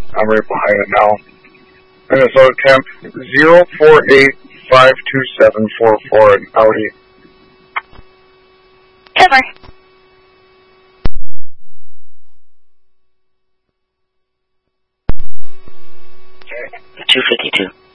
I'm right behind it now. Minnesota temp 048-52744 in Audi. Cover. 252.